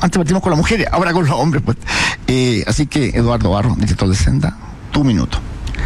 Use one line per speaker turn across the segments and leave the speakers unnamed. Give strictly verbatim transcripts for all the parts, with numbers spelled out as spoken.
antes partimos con las mujeres, ahora con los hombres, pues. Eh, así que, Eduardo Barro, director de Senda, tu minuto.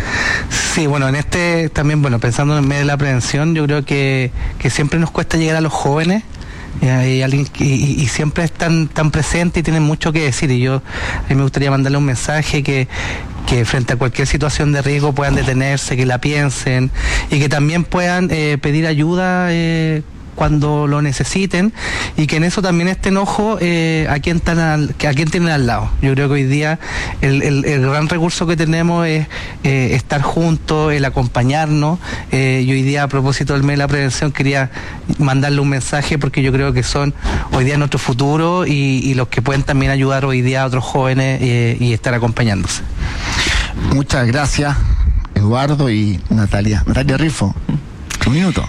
Sí, bueno, en este también, bueno, pensando en medio de la prevención, yo creo que, que siempre nos cuesta llegar a los jóvenes. Eh, y, alguien, y, y siempre están tan presentes y tienen mucho que decir, y yo a mí me gustaría mandarle un mensaje que, que frente a cualquier situación de riesgo puedan detenerse, que la piensen y que también puedan eh, pedir ayuda eh, cuando lo necesiten, y que en eso también estén ojo eh, a quién están al, a quién tienen al lado. Yo creo que hoy día el, el, el gran recurso que tenemos es eh, estar juntos, el acompañarnos, eh, y hoy día, a propósito del mes de la prevención, quería mandarle un mensaje, porque yo creo que son hoy día nuestro futuro y, y los que pueden también ayudar hoy día a otros jóvenes eh, y estar acompañándose.
Muchas gracias, Eduardo y Natalia. Natalia Rifo, un minuto.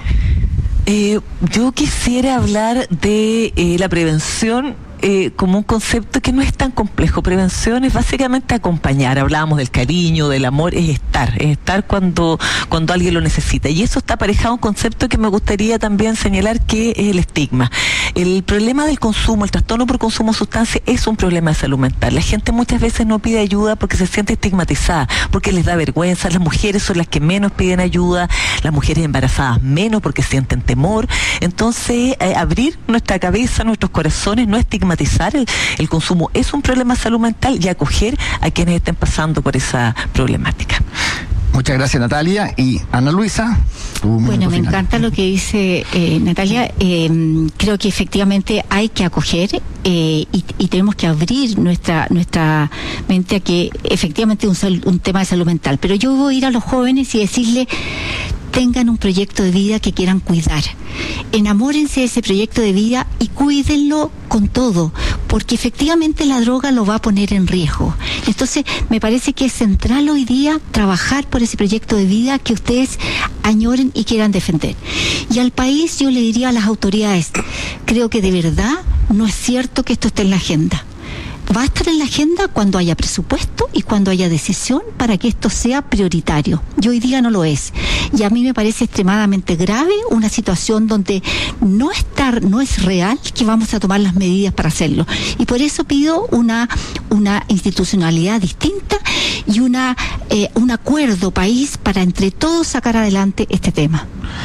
Eh, yo quisiera hablar de eh, la prevención eh, como un concepto que no es tan complejo. Prevención es básicamente acompañar. Hablábamos del cariño, del amor, es estar, es estar cuando, cuando alguien lo necesita. Y eso está aparejado a un concepto que me gustaría también señalar, que es el estigma. El problema del consumo, el trastorno por consumo de sustancias, es un problema de salud mental. La gente muchas veces no pide ayuda porque se siente estigmatizada, porque les da vergüenza. Las mujeres son las que menos piden ayuda, las mujeres embarazadas menos, porque sienten temor. Entonces, eh, abrir nuestra cabeza, nuestros corazones, no estigmatizar el, el consumo es un problema de salud mental, y acoger a quienes estén pasando por esa problemática.
Muchas gracias, Natalia. Y Ana Luisa, tu
Bueno, me
final.
encanta lo que dice eh, Natalia. Eh, creo que efectivamente hay que acoger eh, y, y tenemos que abrir nuestra nuestra mente a que efectivamente es un, un tema de salud mental. Pero yo voy a ir a los jóvenes y decirles: tengan un proyecto de vida que quieran cuidar. Enamórense de ese proyecto de vida y cuídenlo con todo, porque efectivamente la droga lo va a poner en riesgo. Entonces, me parece que es central hoy día trabajar por ese proyecto de vida que ustedes añoren y quieran defender. Y al país, yo le diría a las autoridades, creo que de verdad no es cierto que esto esté en la agenda. Va a estar en la agenda cuando haya presupuesto y cuando haya decisión para que esto sea prioritario. Y hoy día no lo es. Y a mí me parece extremadamente grave una situación donde no estar, no es real que vamos a tomar las medidas para hacerlo. Y por eso pido una, una institucionalidad distinta y una, eh, un acuerdo país para entre todos sacar adelante este tema.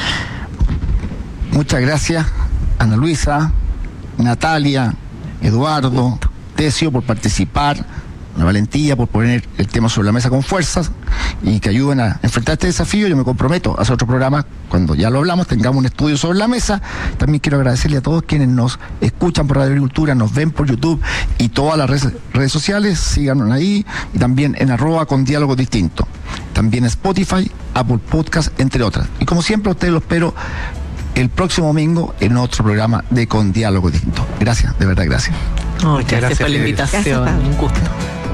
Muchas gracias, Ana Luisa, Natalia, Eduardo, Tesio, por participar, la valentía por poner el tema sobre la mesa con fuerzas y que ayuden a enfrentar este desafío. Yo me comprometo a hacer otro programa cuando ya lo hablamos, tengamos un estudio sobre la mesa. También quiero agradecerle a todos quienes nos escuchan por Radio Agricultura, nos ven por YouTube y todas las redes, redes sociales. Síganos ahí, y también en arroba con diálogo distinto. También Spotify, Apple Podcast, entre otras. Y como siempre, a ustedes los espero el próximo domingo en otro programa de Con Diálogo Distinto. Gracias, de verdad, gracias.
Oh, muchas gracias, gracias por la invitación. Gracias, un gusto.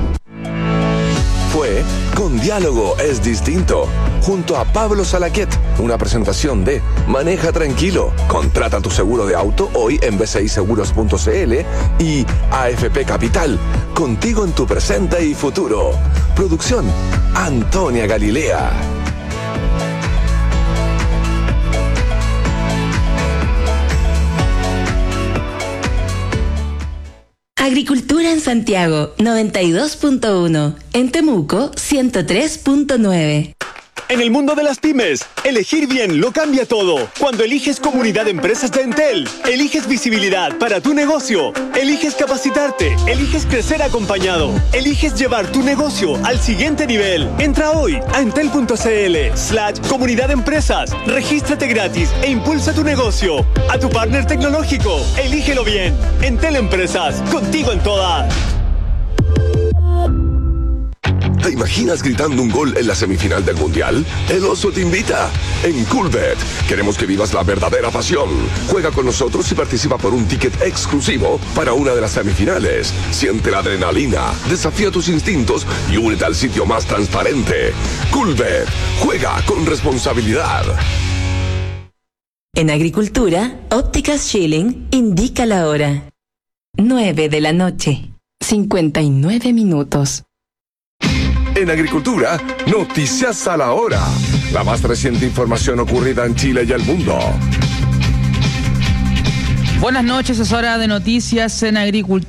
Fue Con Diálogo es Distinto, junto a Pablo Salaquet, una presentación de Maneja Tranquilo, contrata tu seguro de auto hoy en b c i seguros punto c l y A F P Capital, contigo en tu presente y futuro. Producción, Antonia Galilea.
Agricultura en Santiago, noventa y dos punto uno. En Temuco, ciento tres punto nueve.
En el mundo de las pymes, elegir bien lo cambia todo. Cuando eliges Comunidad de Empresas de Entel, eliges visibilidad para tu negocio, eliges capacitarte, eliges crecer acompañado, eliges llevar tu negocio al siguiente nivel. Entra hoy a entel.cl slash comunidad de empresas, regístrate gratis e impulsa tu negocio. A tu partner tecnológico, elígelo bien. Entel Empresas, contigo en todas.
¿Te imaginas gritando un gol en la semifinal del Mundial? El Oso te invita. En Coolbet queremos que vivas la verdadera pasión. Juega con nosotros y participa por un ticket exclusivo para una de las semifinales. Siente la adrenalina, desafía tus instintos y únete al sitio más transparente. Coolbet, juega con responsabilidad.
En Agricultura, Ópticas Schilling indica la hora. nueve de la noche, cincuenta y nueve minutos.
En Agricultura, noticias a la hora. La más reciente información ocurrida en Chile y el mundo.
Buenas noches, es hora de noticias en Agricultura.